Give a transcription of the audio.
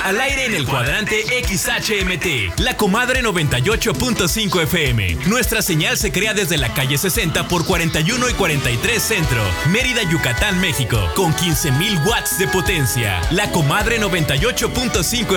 Al aire en el cuadrante XHMT, La Comadre 98.5 FM. Nuestra señal se crea desde la calle 60 por 41 y 43 Centro, Mérida, Yucatán, México, con 15,000 watts de potencia. La Comadre 98.5